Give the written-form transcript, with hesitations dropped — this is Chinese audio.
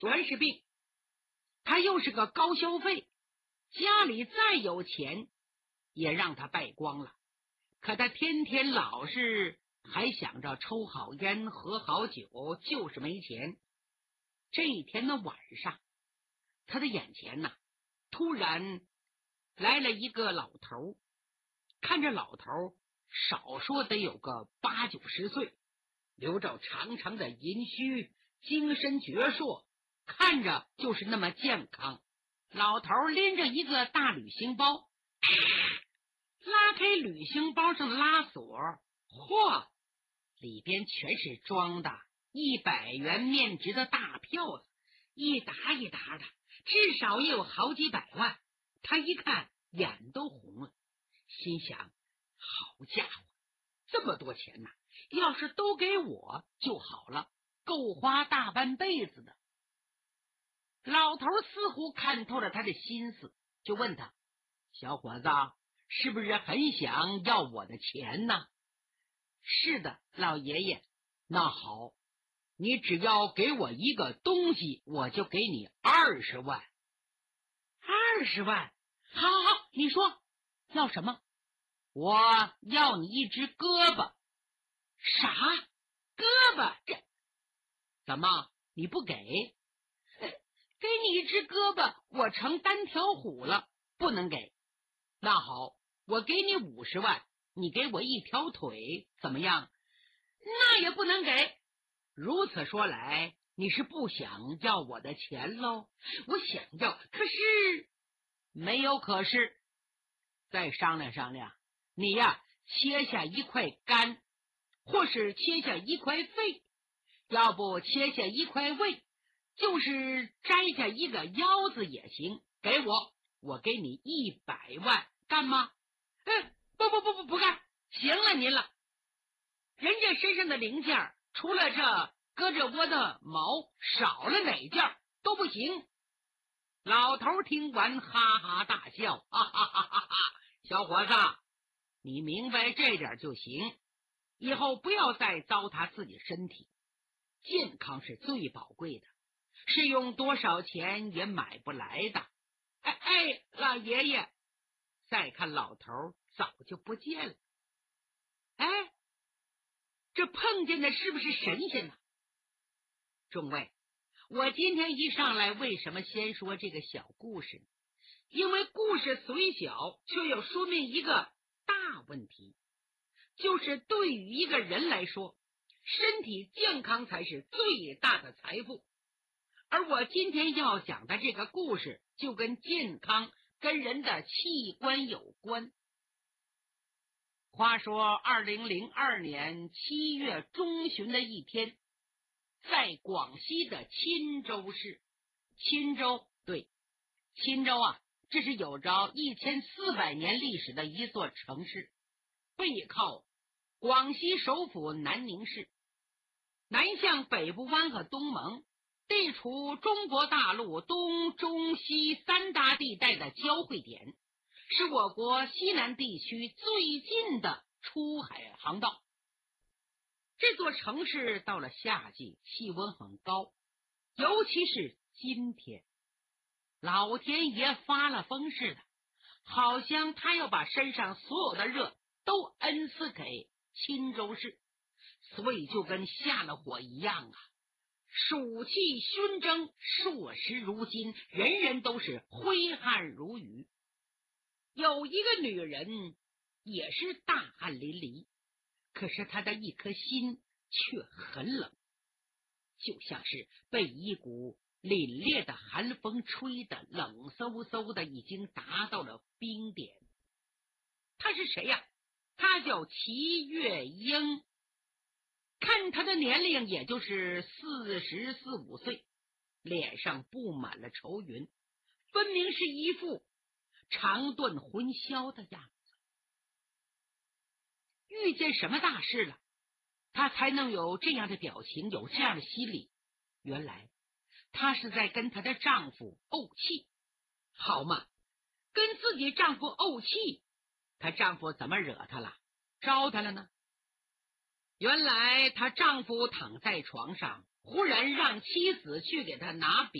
专是病。他又是个高消费，家里再有钱也让他败光了。可他天天老是还想着抽好烟喝好酒，就是没钱。这一天的晚上，他的眼前突然来了一个老头。看着老头少说得有个80、90岁，留着长长的银须，精神矍铄，看着就是那么健康。老头拎着一个大旅行包，拉开旅行包上的拉锁，嚯，里边全是装的100元面值的大票子，一沓一沓的，至少也有好几百万。他一看眼都红了，心想，好家伙，这么多钱要是都给我就好了，够花大半辈子的。老头似乎看透了他的心思，就问他，小伙子，是不是很想要我的钱呢？是的，老爷爷。那好，你只要给我一个东西，我就给你20万。20万？好，你说要什么？我要你一只胳膊。啥？胳膊？这怎么你不给？给你一只胳膊，我成单条虎了，不能给。那好，我给你50万，你给我一条腿，怎么样？那也不能给。如此说来，你是不想要我的钱喽？我想要，可是没有可是。再商量商量，你切下一块肝，或是切下一块肺，要不切下一块胃，就是摘下一个腰子也行。给我给你100万，干吗？不干。行了您了，人家身上的零件除了这胳肢窝的毛，少了哪件都不行。老头听完哈哈大笑，哈哈哈哈哈！小伙子，你明白这点就行，以后不要再糟蹋自己身体。健康是最宝贵的，是用多少钱也买不来的。老爷爷。再看老头早就不见了。这碰见的是不是神仙呢？众位，我今天一上来为什么先说这个小故事呢？因为故事虽小，却又说明一个大问题，就是对于一个人来说，身体健康才是最大的财富。而我今天要讲的这个故事，就跟健康跟人的器官有关。话说2002年7月中旬的一天，在广西的钦州市。钦州，对，钦州这是有着1400年历史的一座城市，背靠广西首府南宁市，南向北部湾和东盟，地处中国大陆东中西3大地带的交汇点，是我国西南地区最近的出海航道。这座城市到了夏季气温很高，尤其是今天，老天爷发了疯似的，好像他要把身上所有的热都恩赐给钦州市，所以就跟下了火一样暑气熏蒸，朔时如金，人人都是挥汗如雨。有一个女人也是大汗淋漓，可是她的一颗心却很冷，就像是被一股凛冽的寒风吹得冷飕飕的，已经达到了冰点。她是谁呀？她叫齐月英，看她的年龄也就是40、45岁，脸上布满了愁云，分明是一副长遁魂销的样子。遇见什么大事了，她才能有这样的表情，有这样的心理？原来她是在跟她的丈夫怄气。好嘛，跟自己丈夫怄气，她丈夫怎么惹她了？招她了呢？原来她丈夫躺在床上， 忽然让妻子去给他拿笔。